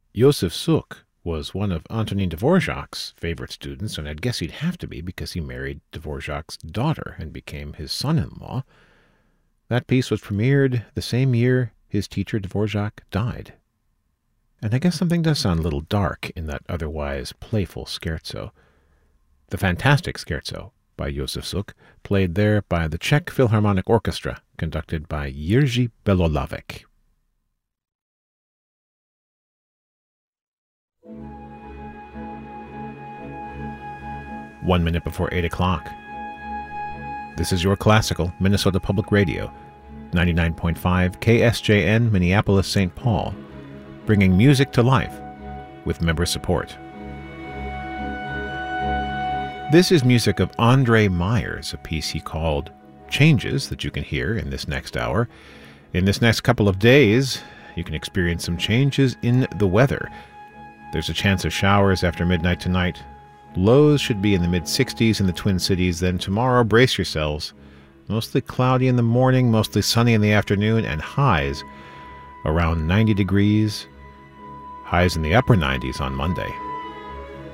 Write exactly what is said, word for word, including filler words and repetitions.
Josef Suk was one of Antonin Dvorak's favorite students, and I'd guess he'd have to be because he married Dvorak's daughter and became his son-in-law. That piece was premiered the same year his teacher Dvorak died. And I guess something does sound a little dark in that otherwise playful scherzo. The fantastic scherzo by Josef Suk, played there by the Czech Philharmonic Orchestra, conducted by Jiří Belohlavek. One minute before eight o'clock. This is your classical Minnesota Public Radio, ninety-nine point five K S J N, Minneapolis, Saint Paul, bringing music to life with member support. This is music of Andre Myers, a piece he called Changes, that you can hear in this next hour. In this next couple of days, you can experience some changes in the weather. There's a chance of showers after midnight tonight. Lows should be in the mid-sixties in the Twin Cities. Then tomorrow, brace yourselves. Mostly cloudy in the morning, mostly sunny in the afternoon, and highs around ninety degrees. Highs in the upper nineties on Monday.